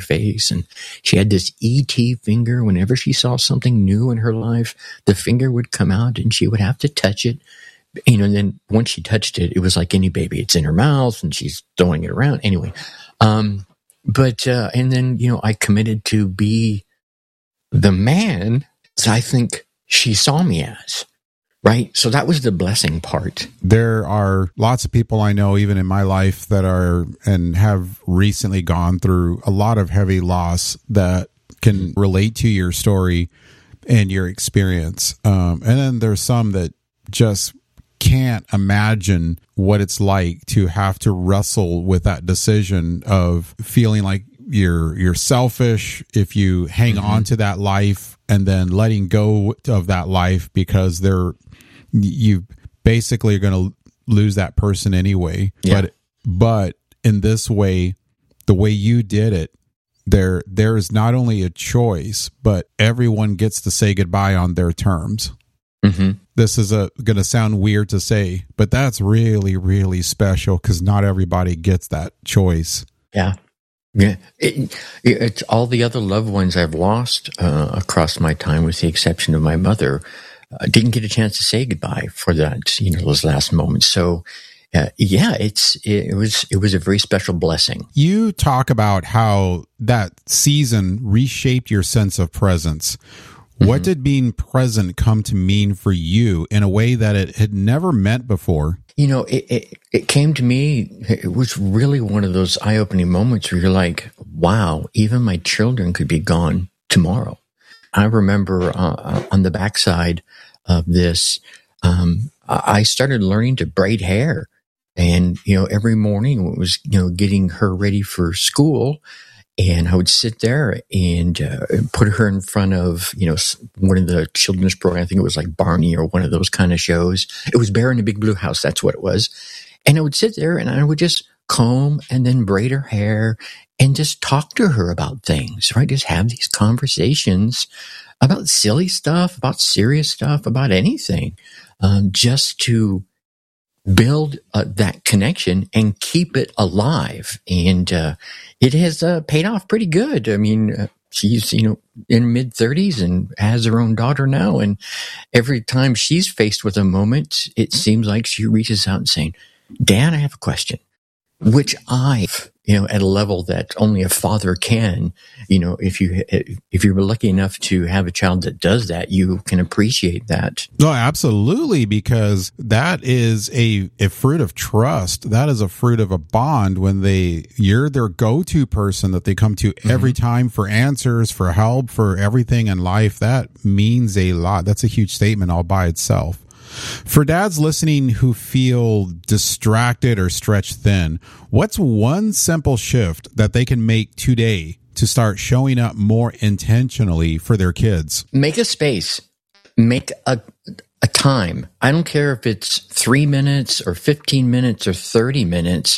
face. And she had this ET finger. Whenever she saw something new in her life, the finger would come out and she would have to touch it. And then once she touched it, it was like any baby. It's in her mouth and she's throwing it around. Anyway. And then, I committed to be the man that I think she saw me as. Right. So that was the blessing part. There are lots of people I know, even in my life, that are and have recently gone through a lot of heavy loss that can relate to your story and your experience. And then there's some that just can't imagine what it's like to have to wrestle with that decision of feeling like you're selfish if you hang on to that life, and then letting go of that life because you basically are going to lose that person anyway. Yeah. But in this way, the way you did it, there is not only a choice, but everyone gets to say goodbye on their terms. Mm-hmm. This is going to sound weird to say, but that's really, really special because not everybody gets that choice. Yeah. Yeah. It's all the other loved ones I've lost across my time, with the exception of my mother. Didn't get a chance to say goodbye for that, those last moments. So, it was a very special blessing. You talk about how that season reshaped your sense of presence. What did being present come to mean for you in a way that it had never meant before? It came to me, it was really one of those eye-opening moments where you're like, wow, even my children could be gone tomorrow. I remember on the backside of this, I started learning to braid hair. And, every morning it was, getting her ready for school. And I would sit there and put her in front of, one of the children's programs. I think it was like Barney or one of those kind of shows. It was Bear in the Big Blue House. That's what it was. And I would sit there and I would just comb and then braid her hair and just talk to her about things, right? Just have these conversations about silly stuff, about serious stuff, about anything, just to build that connection and keep it alive. And it has paid off pretty good. I mean, she's, in mid-30s and has her own daughter now. And every time she's faced with a moment, it seems like she reaches out and saying, "Dan, I have a question," which I've, at a level that only a father can, if you're lucky enough to have a child that does that, you can appreciate that. No, absolutely, because that is a fruit of trust. That is a fruit of a bond when you're their go-to person that they come to every time for answers, for help, for everything in life. That means a lot. That's a huge statement all by itself. For dads listening who feel distracted or stretched thin, what's one simple shift that they can make today to start showing up more intentionally for their kids? Make a space. Make a time. I don't care if it's 3 minutes or 15 minutes or 30 minutes.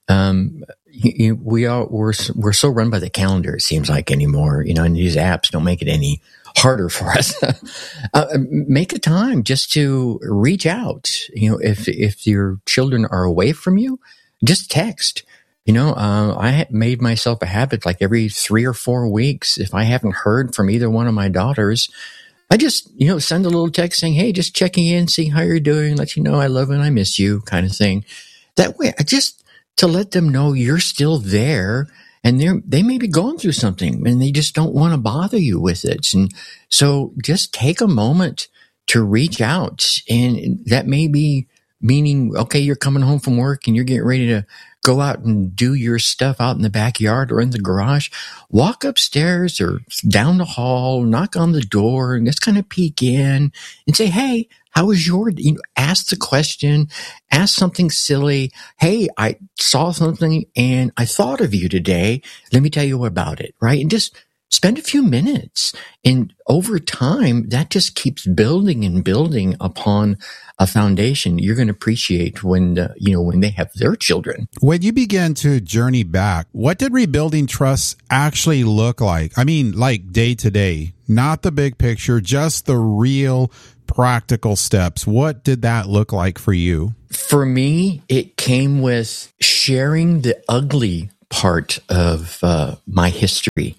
We're so run by the calendar, it seems like, anymore, and these apps don't make it any harder for us. Make a time just to reach out. If your children are away from you, just text. I made myself a habit, like every 3 or 4 weeks, if I haven't heard from either one of my daughters, I just, send a little text saying, "Hey, just checking in, seeing how you're doing, let you know I love and I miss you," kind of thing. That way, just to let them know you're still there. And they may be going through something and they just don't want to bother you with it. And so just take a moment to reach out. And that may be meaning, okay, you're coming home from work and you're getting ready to go out and do your stuff out in the backyard or in the garage. Walk upstairs or down the hall, knock on the door and just kind of peek in and say, "Hey, how was your," ask the question, ask something silly. "Hey, I saw something and I thought of you today. Let me tell you about it," right? And just spend a few minutes. And over time, that just keeps building and building upon a foundation you're going to appreciate when they have their children. When you began to journey back, what did rebuilding trust actually look like? I mean, like day to day, not the big picture, just the real practical steps. What did that look like for you? For me, it came with sharing the ugly part of my history.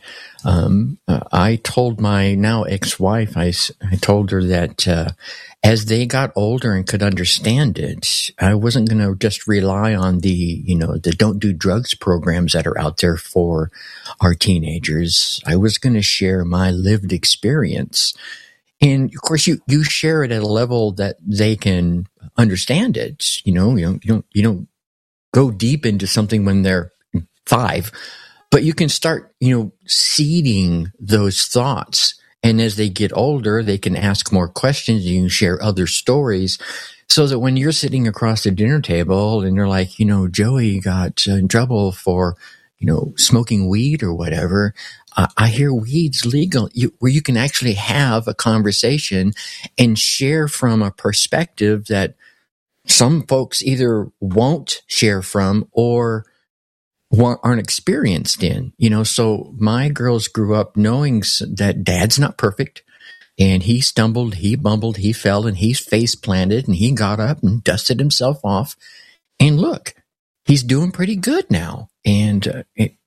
I told my now ex-wife, I told her that as they got older and could understand it, I wasn't going to just rely on the don't do drugs programs that are out there for our teenagers. I was going to share my lived experience. And of course, you share it at a level that they can understand it. You don't go deep into something when they're 5, but you can start, seeding those thoughts. And as they get older, they can ask more questions. You can share other stories so that when you're sitting across the dinner table and you're like, Joey got in trouble for, smoking weed or whatever. I hear weed's legal, where you can actually have a conversation and share from a perspective that some folks either won't share from or aren't experienced in. So my girls grew up knowing that dad's not perfect, and he stumbled, he bumbled, he fell, and he face planted, and he got up and dusted himself off. And look, he's doing pretty good now. And,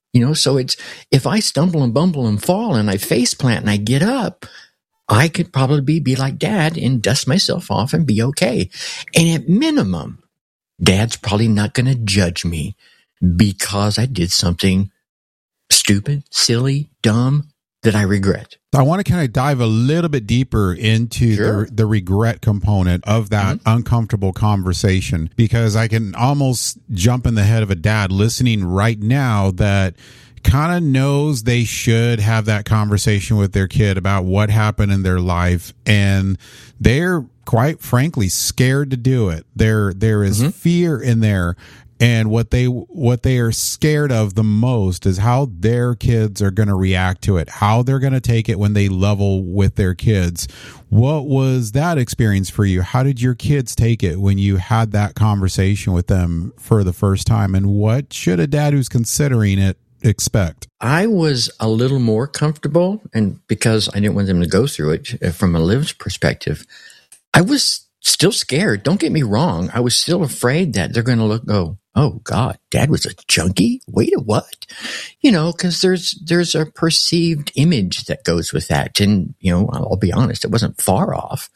so it's, if I stumble and bumble and fall and I face plant and I get up, I could probably be like dad and dust myself off and be okay. And at minimum, dad's probably not going to judge me because I did something stupid, silly, dumb that I regret. I want to kind of dive a little bit deeper into the regret component of that uncomfortable conversation, because I can almost jump in the head of a dad listening right now that kind of knows they should have that conversation with their kid about what happened in their life, and they're quite frankly scared to do it. There is fear in there. And what they are scared of the most is how their kids are going to react to it, how they're going to take it when they level with their kids. What was that experience for you? How did your kids take it when you had that conversation with them for the first time? And what should a dad who's considering it expect? I was a little more comfortable, and because I didn't want them to go through it from a lived perspective, I was still scared. Don't get me wrong. I was still afraid that they're going to go, oh God, dad was a junkie? Wait a what? Because there's a perceived image that goes with that. And, I'll be honest, it wasn't far off,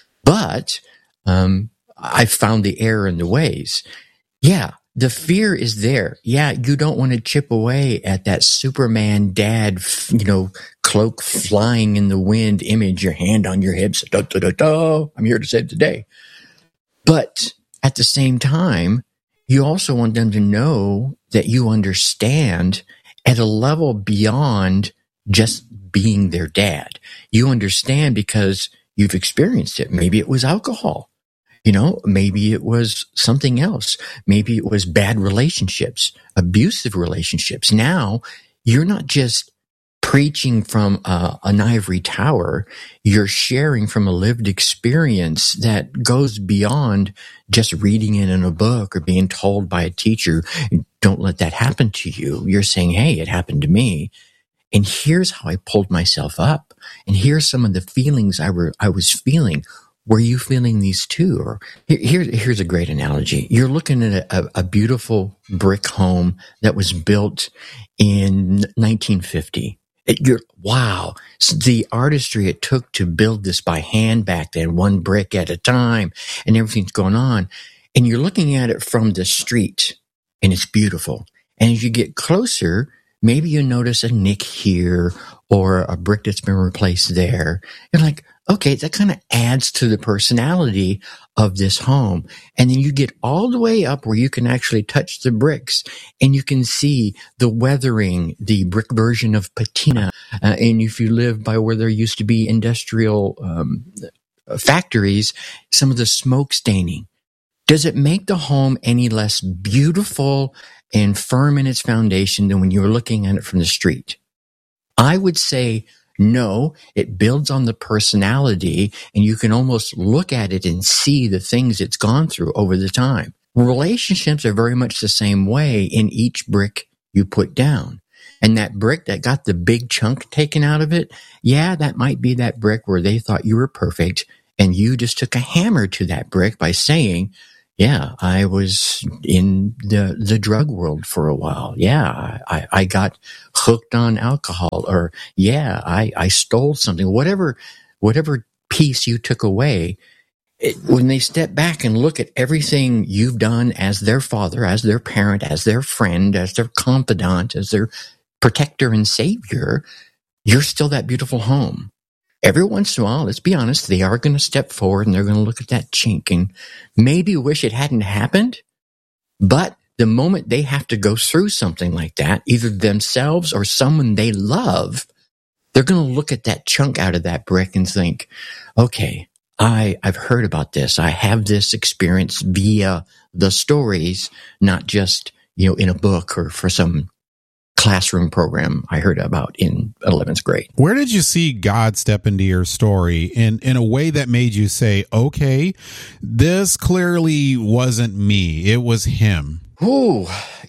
but, I found the error in the ways. Yeah. The fear is there. Yeah. You don't want to chip away at that Superman dad, cloak flying in the wind image, your hand on your hips. Da, da, da, da, I'm here to save the day. But at the same time, you also want them to know that you understand at a level beyond just being their dad. You understand because you've experienced it. Maybe it was alcohol. Maybe it was something else. Maybe it was bad relationships, abusive relationships. Now, you're not just preaching from an ivory tower. You're sharing from a lived experience that goes beyond just reading it in a book or being told by a teacher, don't let that happen to you. You're saying, hey, it happened to me. And here's how I pulled myself up. And here's some of the feelings I was feeling. Were you feeling these too? Or here's a great analogy. You're looking at a beautiful brick home that was built in 1950. Wow. So the artistry it took to build this by hand back then, one brick at a time, and everything's going on. And you're looking at it from the street, and it's beautiful. And as you get closer, maybe you notice a nick here or a brick that's been replaced there. You're like, okay, that kind of adds to the personality of this home. And then you get all the way up where you can actually touch the bricks and you can see the weathering, the brick version of patina. And if you live by where there used to be industrial factories, some of the smoke staining. Does it make the home any less beautiful and firm in its foundation than when you're looking at it from the street? I would say no, it builds on the personality, and you can almost look at it and see the things it's gone through over the time. Relationships are very much the same way in each brick you put down. And that brick that got the big chunk taken out of it, yeah, that might be that brick where they thought you were perfect, and you just took a hammer to that brick by saying, Yeah, I was in the drug world for a while. Yeah, I got hooked on alcohol, or yeah, I stole something. Whatever piece you took away, when they step back and look at everything you've done as their father, as their parent, as their friend, as their confidant, as their protector and savior, you're still that beautiful home. Every once in a while, let's be honest, they are going to step forward and they're going to look at that chink and maybe wish it hadn't happened. But the moment they have to go through something like that, either themselves or someone they love, they're going to look at that chunk out of that brick and think, okay, I've heard about this. I have this experience via the stories, not just, in a book or for some classroom program I heard about in 11th grade. Where did you see God step into your story in a way that made you say, okay, this clearly wasn't me, it was him? Ooh,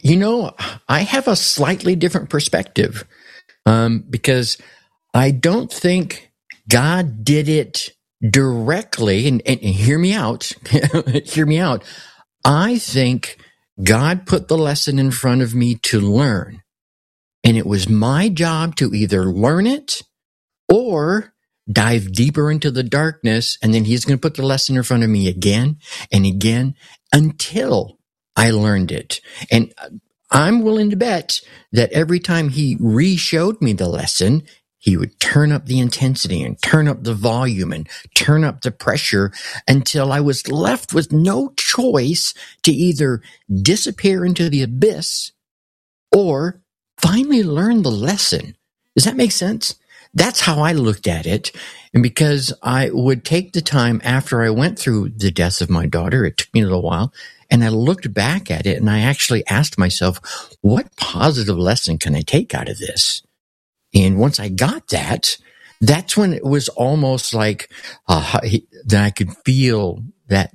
I have a slightly different perspective because I don't think God did it directly. And hear me out. Hear me out. I think God put the lesson in front of me to learn. And it was my job to either learn it or dive deeper into the darkness. And then he's going to put the lesson in front of me again and again until I learned it. And I'm willing to bet that every time he re-showed me the lesson, he would turn up the intensity and turn up the volume and turn up the pressure until I was left with no choice to either disappear into the abyss or finally learn the lesson. Does that make sense? That's how I looked at it. And because I would take the time after I went through the death of my daughter, it took me a little while, and I looked back at it and I actually asked myself, what positive lesson can I take out of this? And once I got that, that's when it was almost like that I could feel that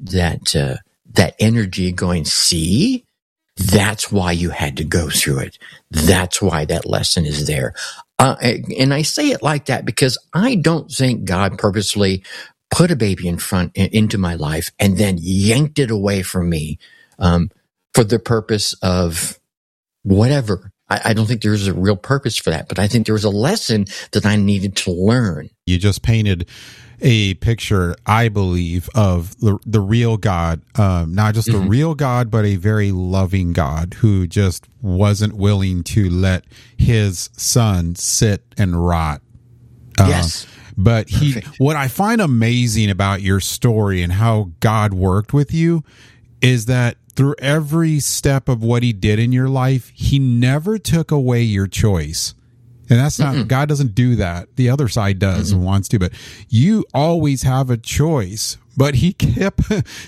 energy going, see? That's why you had to go through it. That's why that lesson is there. And I say it like that because I don't think God purposely put a baby into my life and then yanked it away from me for the purpose of whatever. I don't think there's a real purpose for that, but I think there was a lesson that I needed to learn. You just painted a picture, I believe, of the real God, not just a real God, but a very loving God who just wasn't willing to let his son sit and rot. Yes. But what I find amazing about your story and how God worked with you is that through every step of what he did in your life, he never took away your choice. And that's not, God doesn't do that. The other side does and wants to, but you always have a choice. But he kept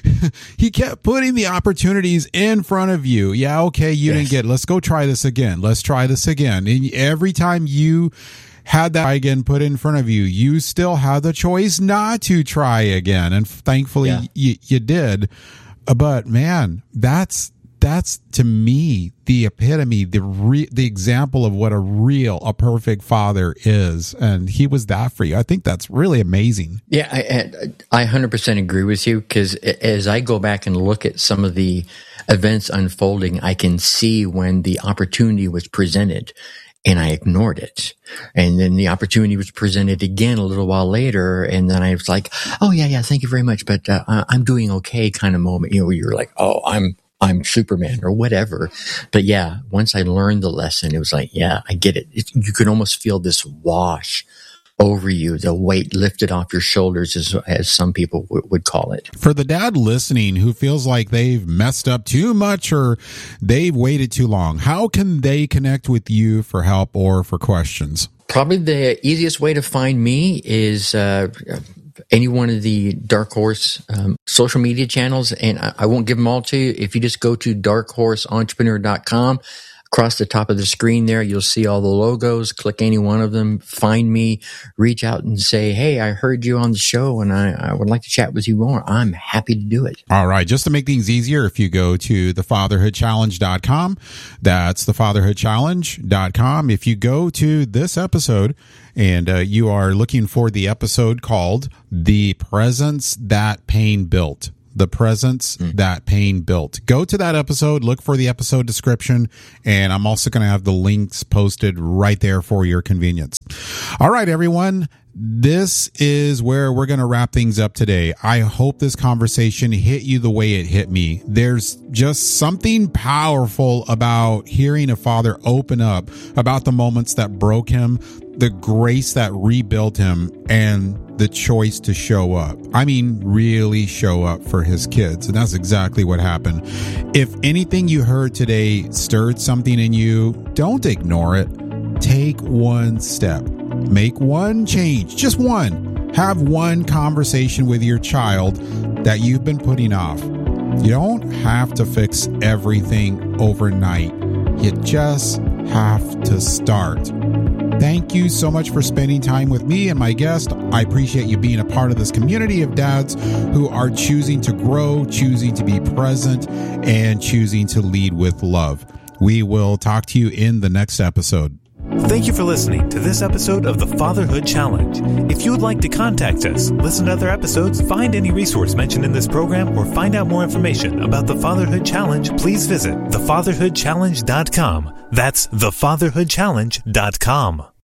putting the opportunities in front of you. Yeah, okay, you didn't get it. Let's go try this again. Let's try this again. And every time you had that again put in front of you, you still had the choice not to try again. And thankfully you did. But man, that's to me the epitome, the example of what a perfect father is, and he was that for you. I think that's really amazing. Yeah, I 100% agree with you, because as I go back and look at some of the events unfolding, I can see when the opportunity was presented and I ignored it. And then the opportunity was presented again a little while later, and then I was like, oh yeah, thank you very much, but I'm doing okay kind of moment, where you're like, oh, I'm Superman or whatever. But yeah, once I learned the lesson, it was like, yeah, I get it. You could almost feel this wash over you, the weight lifted off your shoulders, as some people would call it. For the dad listening who feels like they've messed up too much or they've waited too long, how can they connect with you for help or for questions? Probably the easiest way to find me is any one of the Dark Horse social media channels, and I won't give them all to you. If you just go to darkhorseentrepreneur.com, across the top of the screen there, you'll see all the logos. Click any one of them, find me, reach out and say, hey, I heard you on the show and I would like to chat with you more. I'm happy to do it. All right. Just to make things easier, if you go to thefatherhoodchallenge.com, that's thefatherhoodchallenge.com. If you go to this episode and you are looking for the episode called The Presence That Pain Built, the presence that pain built. Go to that episode, look for the episode description, and I'm also going to have the links posted right there for your convenience. All right, everyone. This is where we're going to wrap things up today. I hope this conversation hit you the way it hit me. There's just something powerful about hearing a father open up about the moments that broke him, the grace that rebuilt him, and the choice to show up. I mean, really show up for his kids. And that's exactly what happened. If anything you heard today stirred something in you, don't ignore it. Take one step. Make one change, just one. Have one conversation with your child that you've been putting off. You don't have to fix everything overnight. You just have to start. Thank you so much for spending time with me and my guest. I appreciate you being a part of this community of dads who are choosing to grow, choosing to be present, and choosing to lead with love. We will talk to you in the next episode. Thank you for listening to this episode of the Fatherhood Challenge. If you would like to contact us, listen to other episodes, find any resource mentioned in this program, or find out more information about the Fatherhood Challenge, please visit thefatherhoodchallenge.com. That's thefatherhoodchallenge.com.